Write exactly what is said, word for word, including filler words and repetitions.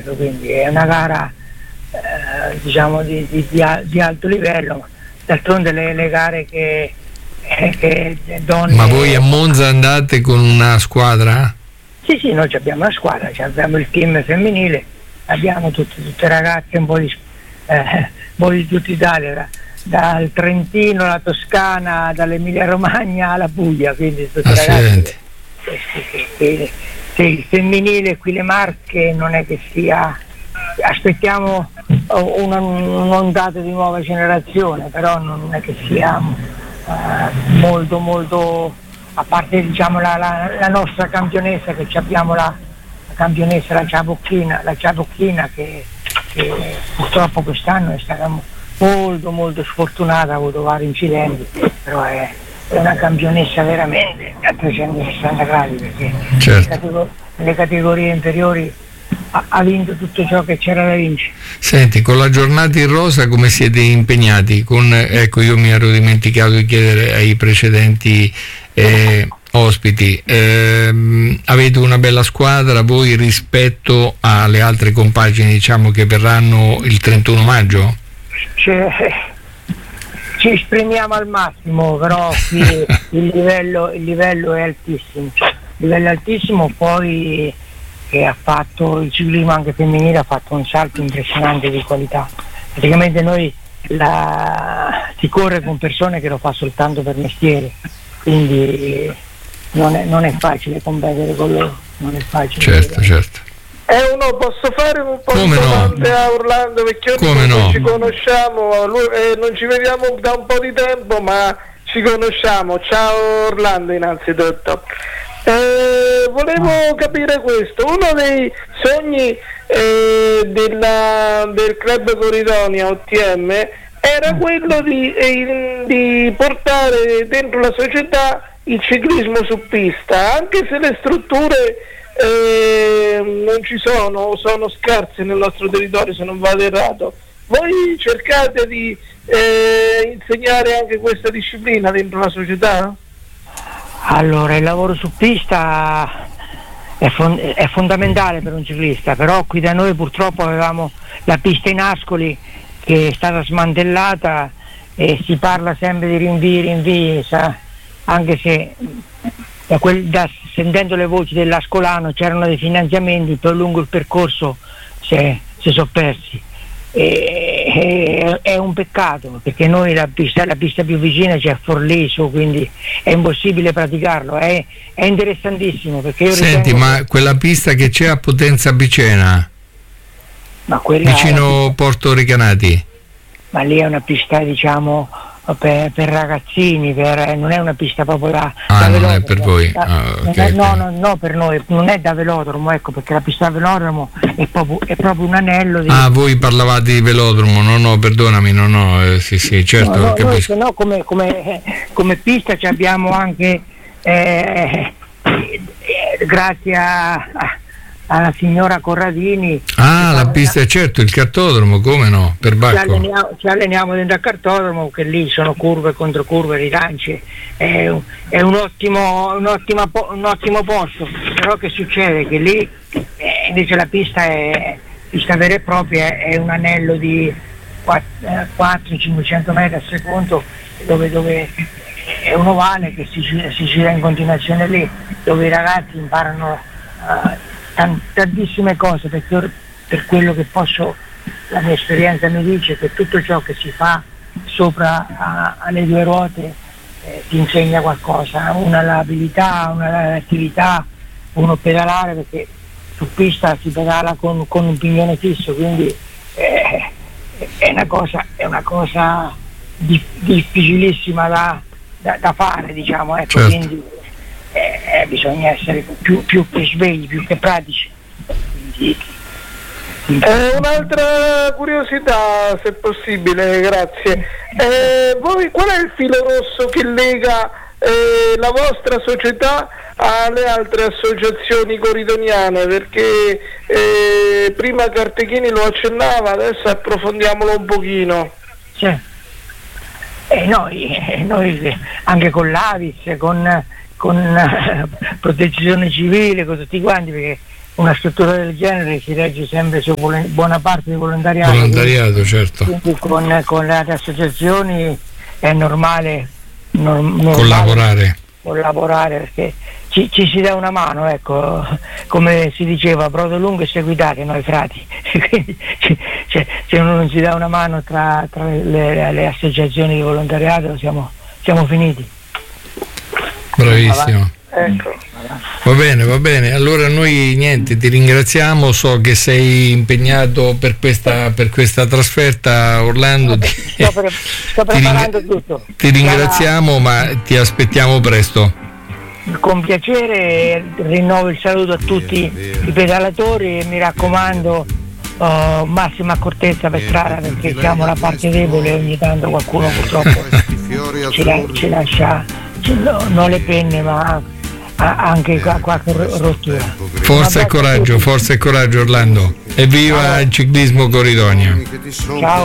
ripeto, quindi è una gara eh, diciamo di, di, di, di alto livello, d'altronde le, le gare che, eh, che donne... Ma voi a Monza andate con una squadra? Sì, sì, noi abbiamo una squadra, abbiamo il team femminile, abbiamo tutte, tutte ragazze un po' di, eh, un po' di tutta Italia, da, dal Trentino alla Toscana, dall'Emilia Romagna alla Puglia, quindi tutte ragazze. Eh, sì, sì, sì, sì, il femminile qui le Marche non è che sia, aspettiamo una, un'ondata di nuova generazione, però non è che sia uh, molto molto, a parte diciamo la, la, la nostra campionessa, che abbiamo la, la campionessa, la Ciabocchina, la Ciabocchina che, che purtroppo quest'anno è stata molto molto sfortunata, ha avuto vari incidenti, però è, è una campionessa veramente a trecentosessanta gradi, perché certo. le, categor- le categorie inferiori ha, ha vinto tutto ciò che c'era da vincere. Senti, con la giornata in rosa come siete impegnati? Con, ecco, io mi ero dimenticato di chiedere ai precedenti eh, ospiti, ehm, avete una bella squadra voi rispetto alle altre compagini, diciamo, che verranno il trentuno maggio? C'è, ci esprimiamo al massimo, però qui il livello, il livello è altissimo, il livello è altissimo, poi che ha fatto il ciclismo anche femminile, ha fatto un salto impressionante di qualità. Praticamente noi la, si corre con persone che lo fa soltanto per mestiere, quindi non è, non è facile competere con loro, non è facile. Certo, certo. Eh, uno, posso fare un po' Come di no? domande a Orlando, perché Come no? ci conosciamo, lui, eh, non ci vediamo da un po' di tempo, ma ci conosciamo. Ciao Orlando innanzitutto. Eh, volevo capire questo, uno dei sogni eh, della, del club Coridonia O T M era quello di, eh, di portare dentro la società il ciclismo su pista, anche se le strutture eh, non ci sono o sono scarse nel nostro territorio, se non vado errato. Voi cercate di eh, insegnare anche questa disciplina dentro la società? Allora, il lavoro su pista è, fon- è fondamentale per un ciclista, però qui da noi purtroppo avevamo la pista in Ascoli che è stata smantellata e si parla sempre di rinvii, rinvii, sa? Anche se da quel, da, sentendo le voci dell'Ascolano c'erano dei finanziamenti, poi lungo il percorso si, si sono persi. E, e, è un peccato, perché noi la pista, la pista più vicina c'è a Forlì, quindi è impossibile praticarlo, è, è interessantissimo, perché io Senti, ritengo... ma quella pista che c'è a Potenza Picena, ma quella vicino è... Porto Recanati, ma lì è una pista, diciamo, per, per ragazzini, per, non è una pista proprio da, ah, da non velodromo, è per voi, da, ah, okay, no, okay. no, no, per noi non è da velodromo, ecco, perché la pista da velodromo è proprio, è proprio un anello di... Ah, voi parlavate di velodromo, no, no, perdonami, no, no, eh, sì, sì, certo, no, no, capisco. Noi, no, come, come, come pista ci abbiamo anche, eh, eh, grazie a, a alla signora Corradini. Ah, la pista, certo, il cartodromo, come no, per Bacco. Ci alleniamo, ci alleniamo dentro al cartodromo, che lì sono curve contro curve, rilanci, è, un, è un, ottimo, un, ottimo, un ottimo posto, però che succede? Che lì eh, invece la pista è pista vera e propria, è un anello di quattro cinquecento metri al secondo, dove, dove è un ovale che si gira, si gira in continuazione lì, dove i ragazzi imparano uh, tantissime cose, perché io, per quello che posso, la mia esperienza mi dice che tutto ciò che si fa sopra a, alle due ruote eh, ti insegna qualcosa, una l'abilità, una l'attività, uno pedalare, perché su pista si pedala con, con un pignone fisso, quindi eh, è una cosa, è una cosa di, difficilissima da, da, da fare, diciamo, ecco, certo. Quindi Eh, bisogna essere più, più che svegli, più che pratici. Quindi, eh, un'altra curiosità, se possibile, grazie. Eh, voi qual è il filo rosso che lega eh, la vostra società alle altre associazioni coridoniane? Perché eh, prima Cartechini lo accennava, adesso approfondiamolo un pochino. Sì. Eh, noi, eh, noi anche con l'Avis, con con uh, protezione civile, con tutti quanti, perché una struttura del genere si regge sempre su vole- buona parte di volontariato. Volontariato, quindi, certo. Quindi con, con le altre associazioni è normale, norm- normale collaborare. collaborare perché ci, ci si dà una mano, ecco, come si diceva, brodo lungo e seguitate noi frati. Quindi cioè, se uno non si dà una mano tra, tra le, le associazioni di volontariato siamo, siamo finiti. Bravissimo. Ecco. Va bene, va bene. Allora noi niente, ti ringraziamo, so che sei impegnato per questa, per questa trasferta, Orlando. Ti, sto, pre- sto ti preparando ringra- tutto. Ti ringraziamo, ma ti aspettiamo presto. Con piacere rinnovo il saluto a tutti i pedalatori e mi raccomando uh, massima accortezza per strada, perché siamo la parte debole e ogni tanto qualcuno purtroppo ci, la, ci lascia ci, no, non le penne ma a, anche qualche rottura. Forza e coraggio, forza e coraggio Orlando, e viva il ciclismo Corridonia. Ciao.